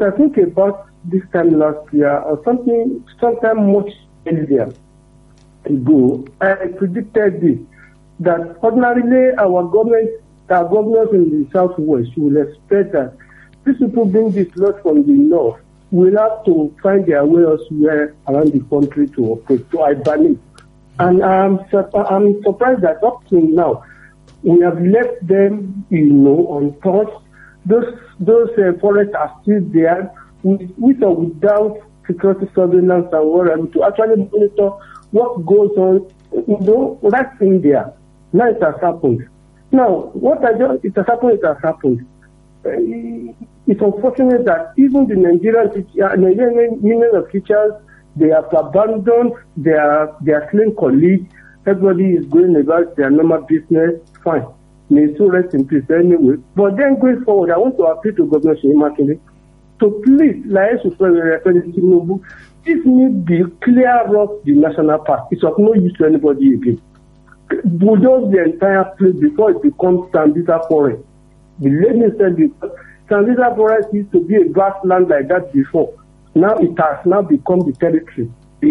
I think about this time last year, or sometime much earlier ago, I predicted this, that ordinarily our governors in the southwest will expect that these people being dislodged from the north will have to find their way elsewhere around the country to operate, to hibernate. And I'm surprised that up to now, we have left them, untouched. Those forests are still there, with or without security surveillance and whatever, to actually monitor what goes on. That's in there. Now it has happened. Now, it has happened. It's unfortunate that even the Nigerian Union of Teachers, they have abandoned their slain colleagues. Everybody is going about their normal business. Fine. May so rest in peace anyway. But then going forward, I want to appeal to Governor Seyi Makinde to please, this need be clear off the national park. It's of no use to anybody again. Bulldoze the entire place before it becomes Sambisa Forest. The lady said Sambisa Forest used to be a vast land like that before. Now it has now become the territory.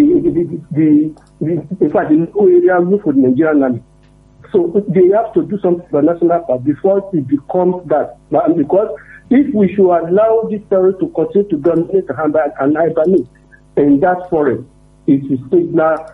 In fact, the whole area look for the Nigerian army. So they have to do something for national park before it becomes that. Because if we should allow this territory to continue to dominate and hibernate in that forest, it will signal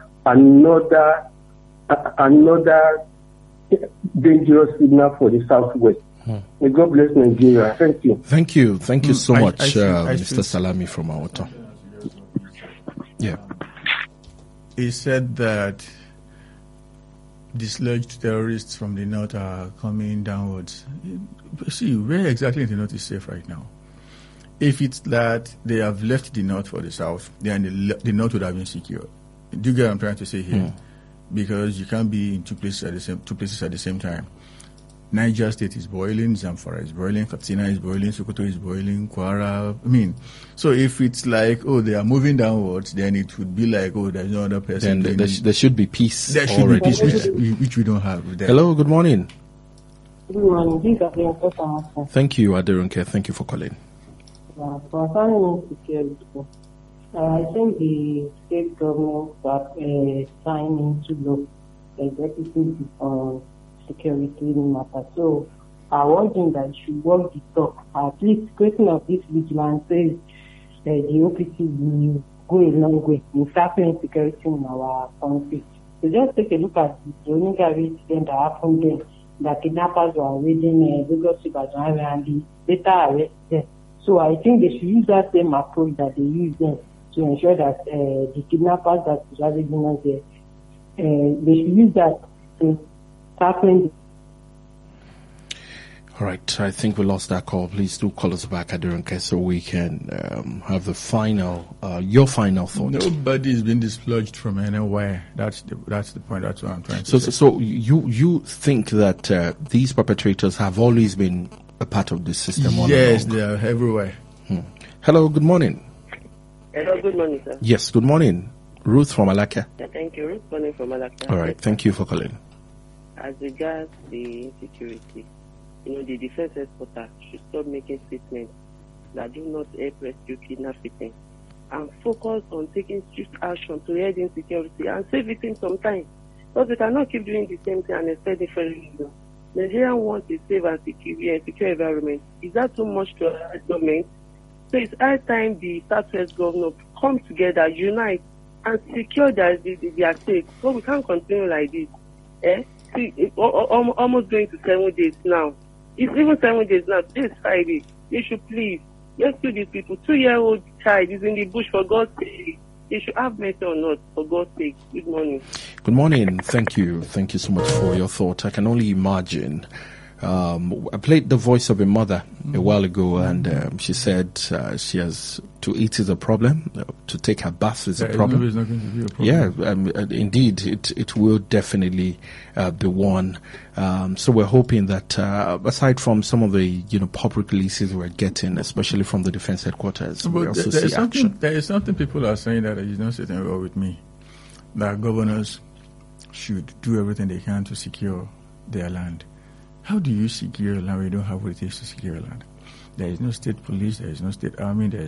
another dangerous signal for the southwest. May God bless Nigeria. Thank you. Thank you so much, Mr. Salami from Awota. Yeah. He said that dislodged terrorists from the north are coming downwards. See, where exactly in the north is safe right now? If it's that they have left the north for the south, then the north would have been secure. Do you get what I'm trying to say here? Because you can't be in two places at the same time. Niger State is boiling, Zamfara is boiling, Katsina is boiling, Sokoto is boiling, Kwara. So if it's like, they are moving downwards, then it would be like, there's no other person. Then there should be peace. There should be peace, which we don't have. There. Hello, good morning. Good morning. Thank you, Aderunke. Thank you for calling. I think the state governments are signing to look executive on security matter. So I want them that should work the talk. At least creating of this vigilance says the OPC will go a long way in tackling security in our country. So just take a look at the Oninga incident that happened there, that kidnappers were raiding Lagos Ibadan and the later arrested them. So I think they should use that same approach that they use them to ensure that the kidnappers that is ravaging us there, they should use that to tackling. All right, I think we lost that call. Please do call us back, Aderunke, so we can have the final, your final thought. Nobody's been dislodged from anywhere. That's the point. That's what I'm trying to say. So you think that these perpetrators have always been a part of this system? Yes, they are everywhere. Hello, good morning. Hello, good morning, sir. Yes, good morning. Ruth from Alaka. Yeah, thank you. Ruth calling from Alaka. All right, thank you for calling. As regards the insecurity, the defense headquarters should stop making statements that do not help rescue kidnap victims and focus on taking strict action to end insecurity and save victims some time. Because we cannot keep doing the same thing and expect different results. Nigeria wants a safe and secure environment. Is that too much to our government? So it's high time the Southwest governor come together, unite, and secure their state. So we can't continue like this. See, it's almost going to 7 days now. It's even 7 days now. Today is Friday. They should please rescue these people. 2-year-old child is in the bush, for God's sake. They should have mercy on us, for God's sake. Good morning. Good morning. Thank you. Thank you so much for your thought. I can only imagine. I played the voice of a mother a while ago, and she said she has to eat is a problem, to take her bath is a problem. It's not going to be a problem. Yeah, indeed, it will definitely be one. So we're hoping that aside from some of the public releases we're getting, especially from the defense headquarters, we also see action. There is something people are saying that is not sitting well with me. That governors should do everything they can to secure their land. How do you secure land when you don't have what it takes to secure land? There is no state police, there is no state army, there is